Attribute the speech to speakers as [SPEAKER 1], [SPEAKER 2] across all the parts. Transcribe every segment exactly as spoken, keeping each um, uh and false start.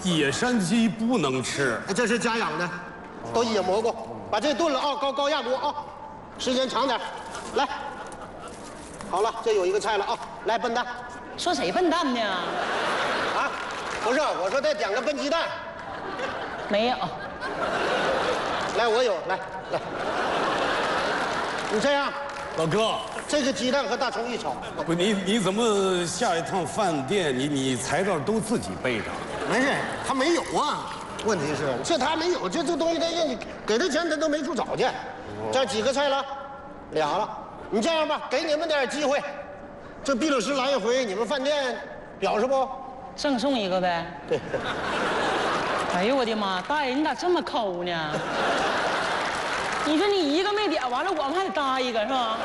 [SPEAKER 1] 野山鸡不能吃，
[SPEAKER 2] 这是家养的，都野蘑菇。把这炖了啊，高高压锅啊，时间长点。来，好了，这有一个菜了啊，来笨蛋。
[SPEAKER 3] 说谁笨蛋呢？
[SPEAKER 2] 啊，不是，我说再点个笨鸡蛋。
[SPEAKER 3] 没有。
[SPEAKER 2] 来，我有，来来。你这样，
[SPEAKER 1] 老哥，
[SPEAKER 2] 这个鸡蛋和大葱一炒。
[SPEAKER 1] 不，你你怎么下一趟饭店，你你材料都自己备着？
[SPEAKER 2] 没事，他没有啊。问题是这他没有，这这东西他让你给他钱，他都没处找去。这样几个菜了？俩了。你这样吧，给你们点机会。这毕老师来一回，你们饭店表示不？
[SPEAKER 3] 赠送一个呗。
[SPEAKER 2] 对。
[SPEAKER 3] 哎呦我的妈，大爷你咋这么抠呢？你说你一个没点，完了我们还得搭一个是吧？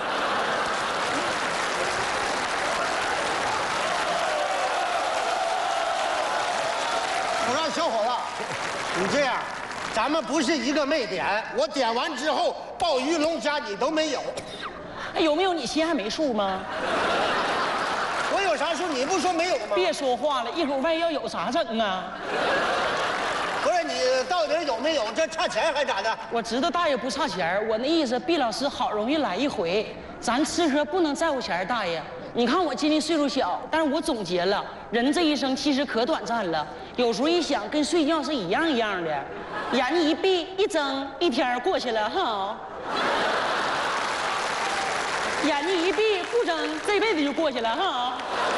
[SPEAKER 2] 我让小伙子，你这样，咱们不是一个没点，我点完之后，鲍鱼龙虾你都没有。
[SPEAKER 3] 哎，有没有你心还没数吗？
[SPEAKER 2] 我有啥数？你不说没有吗？
[SPEAKER 3] 别说话了，一会儿万一要有啥整啊？
[SPEAKER 2] 不是你到底有没有？这差钱还咋的？
[SPEAKER 3] 我知道大爷不差钱，我那意思，毕老师好容易来一回，咱吃喝不能在乎钱，大爷。你看我今年岁数小，但是我总结了，人这一生其实可短暂了。有时候一想，跟睡觉是一样一样的，眼睛一闭一睁，一天过去了哈。眼睛一闭不睁，这辈子就过去了哈。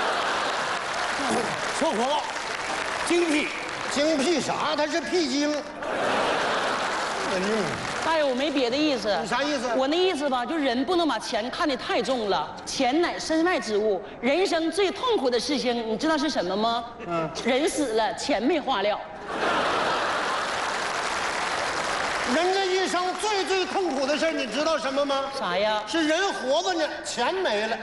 [SPEAKER 1] 小伙子，精辟，
[SPEAKER 2] 精辟啥？它是屁精。
[SPEAKER 3] 大爷，我没别的意思。
[SPEAKER 2] 你啥意思？
[SPEAKER 3] 我那意思吧，就人不能把钱看得太重了，钱乃身外之物。人生最痛苦的事情，你知道是什么吗？嗯，人死了，钱没花了。
[SPEAKER 2] 人这一生最最痛苦的事，你知道什么吗？
[SPEAKER 3] 啥呀？
[SPEAKER 2] 是人活着呢，钱没了。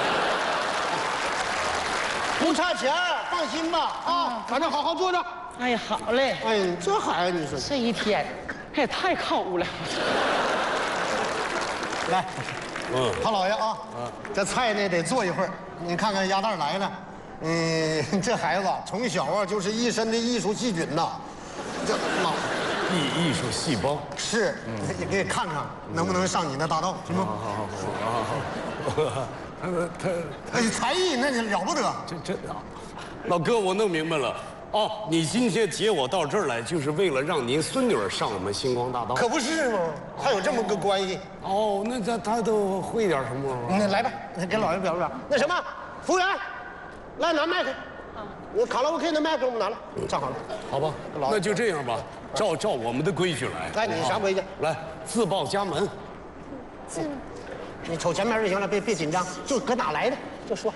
[SPEAKER 2] 不差钱，放心吧啊，反正好好坐着。
[SPEAKER 3] 哎呀，好嘞。
[SPEAKER 2] 哎呀，这孩子，你说
[SPEAKER 3] 这一天，他也太抠了。
[SPEAKER 2] 来，嗯，唐老爷啊，嗯，这菜呢得做一会儿。你看看鸭蛋来了，嗯，这孩子从小啊就是一身的艺术细菌呐，这老
[SPEAKER 1] 艺艺术细胞
[SPEAKER 2] 是，也给你看看能不能上你那大道，行吗？
[SPEAKER 1] 好好好好好。他他
[SPEAKER 2] 哎，才艺那你了不得，
[SPEAKER 1] 这这，老哥，我弄明白了。哦，你今天接我到这儿来，就是为了让您孙女儿上我们星光大道，
[SPEAKER 2] 可不是吗？还有这么个关系。
[SPEAKER 1] 哦，那他他都会点什么？
[SPEAKER 2] 那来吧，给老爷表表。那什么，服务员，来拿麦克。我卡拉 OK 的麦克我们拿了，站好了。
[SPEAKER 1] 好吧，那就这样吧，照照我们的规矩来。
[SPEAKER 2] 来，你啥规矩？
[SPEAKER 1] 来，自报家门。
[SPEAKER 2] 自，你瞅前面就行了，别别紧张，就搁哪来的就说。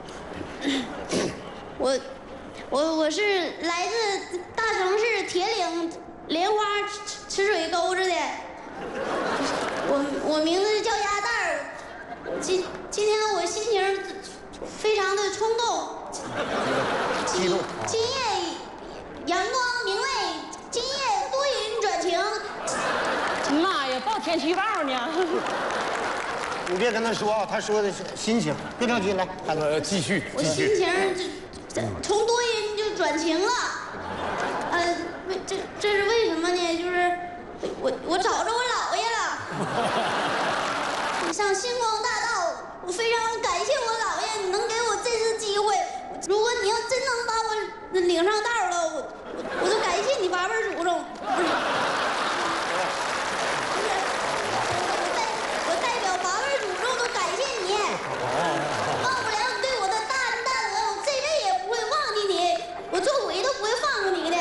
[SPEAKER 4] 我。我我是来自大城市铁岭莲花池水沟子的，我我名字叫鸭蛋儿。今今天我心情非常的冲动，
[SPEAKER 2] 激动。
[SPEAKER 4] 今夜阳光明媚，今夜多云转晴。
[SPEAKER 3] 妈呀，报天气预报呢！
[SPEAKER 2] 你别跟他说啊，他说的是心情，别着急，来，
[SPEAKER 1] 呃，继续，
[SPEAKER 4] 我心情这从多云就转晴了，呃，为这这是为什么呢？就是我我找着我姥爷了。上星光大道，我非常感谢我姥爷，你能给我这次机会。如果你要真能把我领上道了，我我我就感谢你八辈祖宗。我代表八辈祖宗都感谢你。忘不了你对我的大恩大德，我这辈子也不会忘记你，我做鬼都不会放过你的。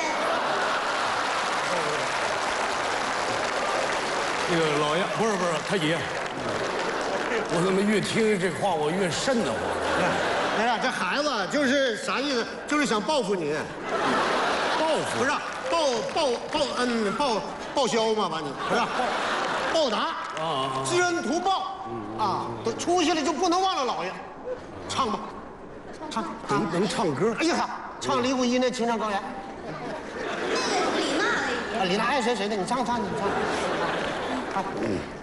[SPEAKER 1] 那个老爷，不是不是，他爷，我怎么越听这话我越瘆得慌？
[SPEAKER 2] 哎呀，这孩子就是啥意思？就是想报复你，
[SPEAKER 1] 报复
[SPEAKER 2] 不是报报报恩报报销嘛？把你不是报答啊，知恩图报啊，都出去了就不能忘了姥爷。唱吧，唱
[SPEAKER 1] 能能唱歌？
[SPEAKER 2] 哎呀，唱李谷一那《青藏高原》。
[SPEAKER 4] 那个是李娜的。
[SPEAKER 2] 啊，李娜爱谁谁的，你唱唱你唱。唱。